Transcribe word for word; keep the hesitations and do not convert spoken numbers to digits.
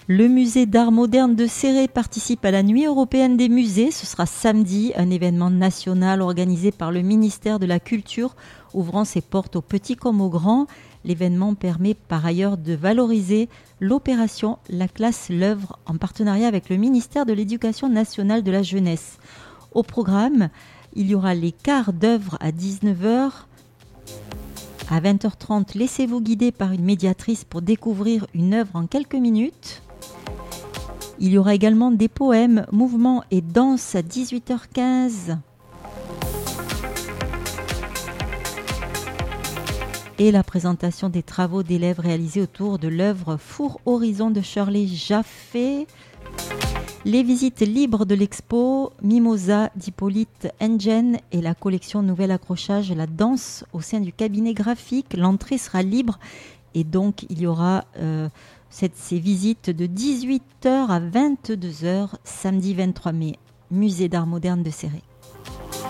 Le musée d'art moderne de Céret participe à la Nuit européenne des musées. Ce sera samedi, un événement national organisé par le ministère de la Culture, ouvrant ses portes aux petits comme aux grands. L'événement permet par ailleurs de valoriser l'opération La classe l'œuvre en partenariat avec le ministère de l'Éducation nationale de la jeunesse. Au programme, il y aura les quarts d'œuvre à dix-neuf heures. À vingt heures trente, laissez-vous guider par une médiatrice pour découvrir une œuvre en quelques minutes. Il y aura également des poèmes, mouvements et danse à dix-huit heures quinze. Et la présentation des travaux d'élèves réalisés autour de l'œuvre Four Horizon de Shirley Jaffé. Les visites libres de l'expo Mimosa d'Hippolyte Engen et la collection Nouvel Accrochage, la danse au sein du cabinet graphique. L'entrée sera libre et donc il y aura euh, cette, ces visites de dix-huit heures à vingt-deux heures samedi vingt-trois mai, musée d'art moderne de Céret.